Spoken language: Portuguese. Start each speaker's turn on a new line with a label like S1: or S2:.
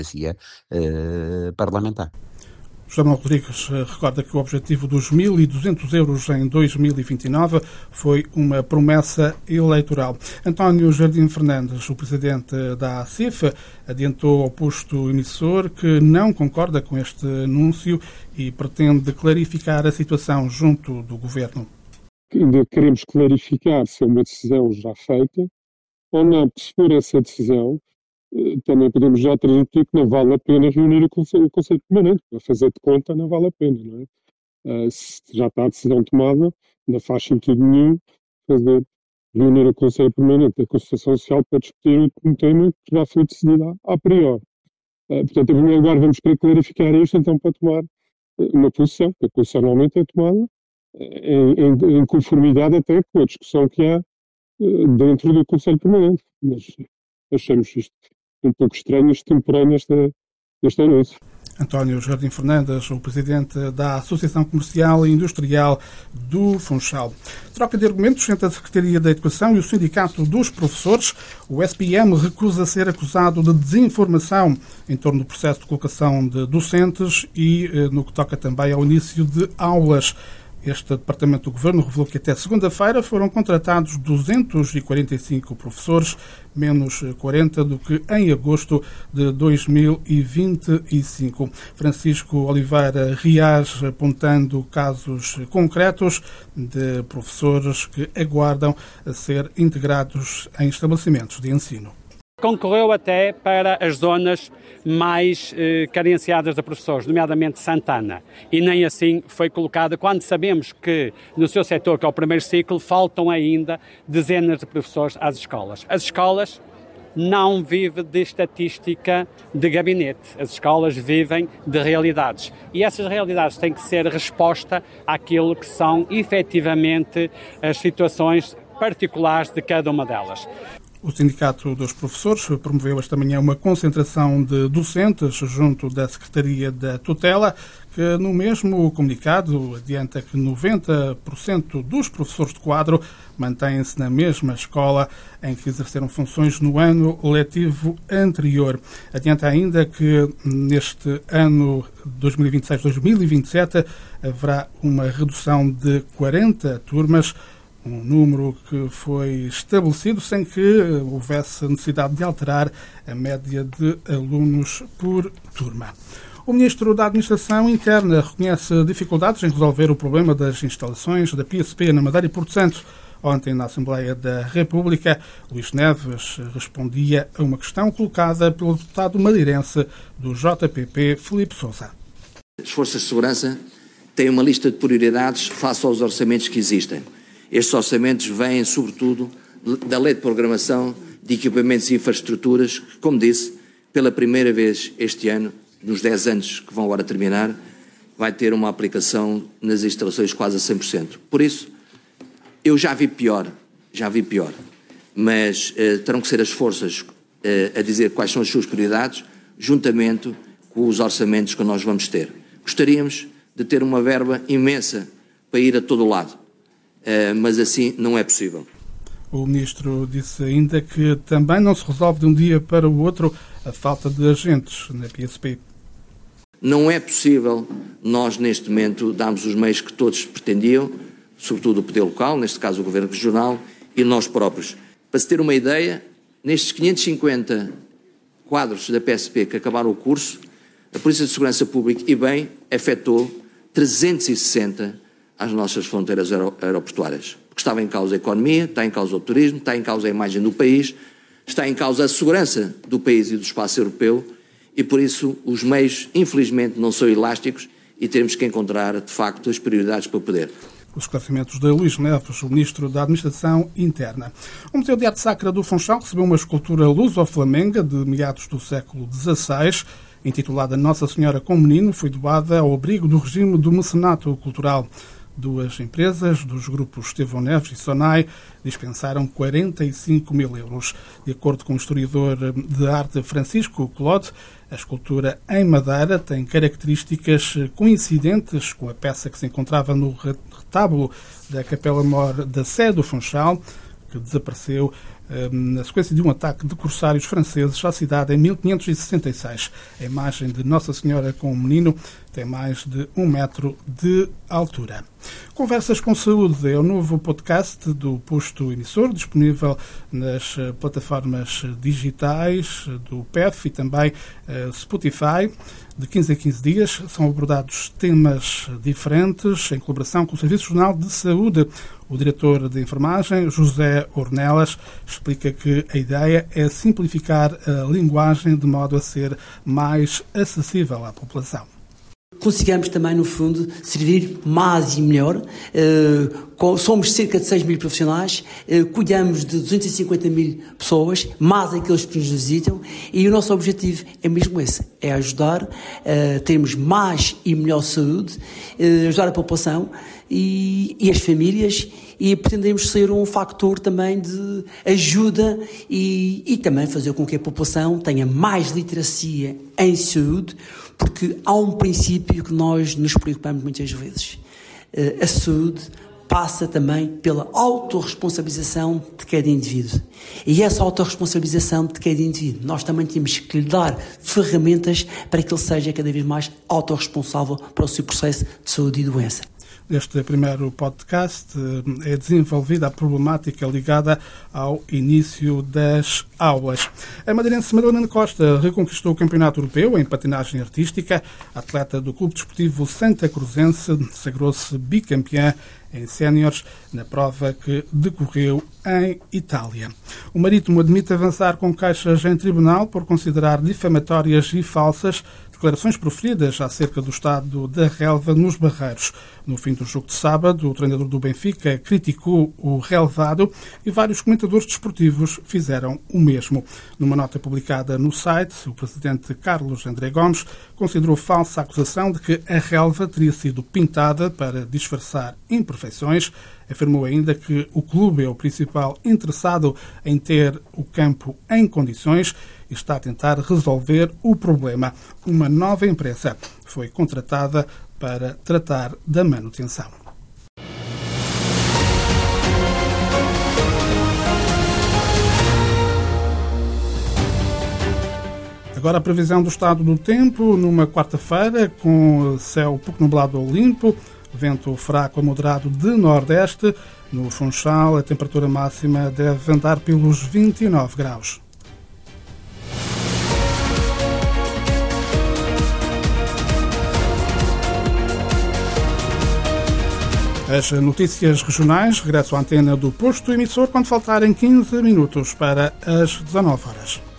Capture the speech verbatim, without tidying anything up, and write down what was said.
S1: uh, parlamentar.
S2: José Manuel Rodrigues recorda que o objetivo dos mil e duzentos euros em dois mil e vinte e nove foi uma promessa eleitoral. António Jardim Fernandes, o presidente da A C I F, adiantou ao posto emissor que não concorda com este anúncio e pretende clarificar a situação junto do governo.
S3: Ainda queremos clarificar se é uma decisão já feita ou não. Se for essa decisão, também podemos já transmitir que não vale a pena reunir o Conselho, o Conselho Permanente. Para fazer de conta, não vale a pena, não é? Uh, se já está a decisão tomada, não faz sentido nenhum fazer, reunir o Conselho Permanente da Constituição Social para discutir um tema que já foi decidido a priori. Uh, portanto, em primeiro lugar, vamos querer clarificar isto, então, para tomar uma posição, que a posição normalmente é tomada em, em, em conformidade até com a discussão que há uh, dentro do Conselho Permanente. Mas achamos isto um pouco estranho, extemporâneo neste, neste anúncio.
S2: António Jardim Fernandes, o presidente da Associação Comercial e Industrial do Funchal. Troca de argumentos entre a Secretaria da Educação e o Sindicato dos Professores. O S P M recusa ser acusado de desinformação em torno do processo de colocação de docentes e no que toca também ao início de aulas. Este Departamento do Governo revelou que até segunda-feira foram contratados duzentos e quarenta e cinco professores, menos quarenta do que em agosto de dois mil e vinte e cinco. Francisco Oliveira Rias apontando casos concretos de professores que aguardam a ser integrados em estabelecimentos de ensino.
S4: Concorreu até para as zonas mais eh, carenciadas de professores, nomeadamente Santana, e nem assim foi colocada, quando sabemos que no seu setor, que é o primeiro ciclo, faltam ainda dezenas de professores às escolas. As escolas não vivem de estatística de gabinete, as escolas vivem de realidades, e essas realidades têm que ser resposta àquilo que são efetivamente as situações particulares de cada uma delas.
S2: O Sindicato dos Professores promoveu esta manhã uma concentração de docentes junto da Secretaria da Tutela, que no mesmo comunicado adianta que noventa por cento dos professores de quadro mantêm-se na mesma escola em que exerceram funções no ano letivo anterior. Adianta ainda que neste ano dois mil e vinte e seis dois mil e vinte e sete haverá uma redução de quarenta turmas, um número que foi estabelecido sem que houvesse necessidade de alterar a média de alunos por turma. O Ministro da Administração Interna reconhece dificuldades em resolver o problema das instalações da P S P na Madeira e Porto Santo. Ontem, na Assembleia da República, Luís Neves respondia a uma questão colocada pelo deputado madeirense do J P P, Filipe Sousa.
S5: As forças de segurança têm uma lista de prioridades face aos orçamentos que existem. Estes orçamentos vêm, sobretudo, da Lei de Programação de Equipamentos e Infraestruturas, que, como disse, pela primeira vez este ano, nos dez anos que vão agora terminar, vai ter uma aplicação nas instalações quase a cem por cento. Por isso, eu já vi pior, já vi pior, mas eh, terão que ser as forças eh, a dizer quais são as suas prioridades, juntamente com os orçamentos que nós vamos ter. Gostaríamos de ter uma verba imensa para ir a todo o lado. Uh, mas assim não é possível.
S2: O Ministro disse ainda que também não se resolve de um dia para o outro a falta de agentes na P S P.
S5: Não é possível nós, neste momento, darmos os meios que todos pretendiam, sobretudo o poder local, neste caso o Governo Regional, e nós próprios. Para se ter uma ideia, nestes quinhentos e cinquenta quadros da P S P que acabaram o curso, a Polícia de Segurança Pública, e bem, afetou trezentos e sessenta às nossas fronteiras aeroportuárias. Porque estava em causa a economia, está em causa o turismo, está em causa a imagem do país, está em causa a segurança do país e do espaço europeu, e por isso os meios, infelizmente, não são elásticos e temos que encontrar, de facto, as prioridades para o poder.
S2: Os esclarecimentos de Luís Neves, o Ministro da Administração Interna. O Museu de Arte Sacra do Funchal recebeu uma escultura luso-flamenga de meados do século dezasseis, intitulada Nossa Senhora com Menino, foi doada ao abrigo do regime do mecenato cultural. Duas empresas dos grupos Estevão Neves e Sonai dispensaram quarenta e cinco mil euros. De acordo com o historiador de arte Francisco Colote, a escultura em madeira tem características coincidentes com a peça que se encontrava no retábulo da Capela Mor da Sé do Funchal, que desapareceu na sequência de um ataque de corsários franceses à cidade em mil quinhentos e sessenta e seis. A imagem de Nossa Senhora com o menino tem mais de um metro de altura. Conversas com Saúde é o novo podcast do Posto Emissor, disponível nas plataformas digitais do P E F e também uh, Spotify. De quinze a quinze dias são abordados temas diferentes em colaboração com o Serviço Jornal de Saúde. O diretor de enfermagem, José Ornelas, explica que a ideia é simplificar a linguagem de modo a ser mais acessível à população.
S1: Consigamos também, no fundo, servir mais e melhor. Uh, somos cerca de seis mil profissionais, uh, cuidamos de duzentas e cinquenta mil pessoas, mais aqueles que nos visitam, e o nosso objetivo é mesmo esse, é ajudar a uh, termos mais e melhor saúde, uh, ajudar a população e, e as famílias, e pretendemos ser um factor também de ajuda e, e também fazer com que a população tenha mais literacia em saúde, porque há um princípio que nós nos preocupamos muitas vezes. A saúde passa também pela autorresponsabilização de cada indivíduo. E essa autorresponsabilização de cada indivíduo, nós também temos que lhe dar ferramentas para que ele seja cada vez mais autorresponsável para o seu processo de saúde e doença.
S2: Neste primeiro podcast é desenvolvida a problemática ligada ao início das aulas. A madeirense Madalena Costa reconquistou o Campeonato Europeu em patinagem artística. A atleta do Clube Desportivo Santa Cruzense sagrou-se bicampeã em séniores na prova que decorreu em Itália. O Marítimo admite avançar com queixas em tribunal por considerar difamatórias e falsas declarações proferidas acerca do estado da relva nos Barreiros. No fim do jogo de sábado, o treinador do Benfica criticou o relevado e vários comentadores desportivos fizeram o mesmo. Numa nota publicada no site, o presidente Carlos André Gomes considerou falsa a acusação de que a relva teria sido pintada para disfarçar imperfeições. Afirmou ainda que o clube é o principal interessado em ter o campo em condições e está a tentar resolver o problema. Uma nova empresa foi contratada para tratar da manutenção. Agora a previsão do estado do tempo numa quarta-feira com céu pouco nublado ou limpo, vento fraco a moderado de nordeste. No Funchal, a temperatura máxima deve andar pelos vinte e nove graus. As notícias regionais regressam à antena do Posto Emissor quando faltarem quinze minutos para as dezanove horas.